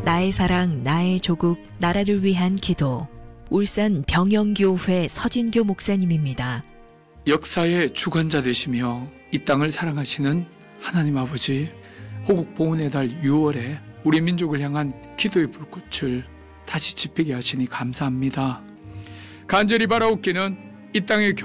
나의 사랑, 나의 조국, 나라를 위한 기도. 울산 병영교회 서진교 목사님입니다. 역사의 주관자 되시며 이 땅을 사랑하시는 하나님 아버지, 호국 보훈의 달 6월에 우리 민족을 향한 기도의 불꽃을 다시 지피게 하시니 감사합니다. 간절히 바라옵기는 이 땅의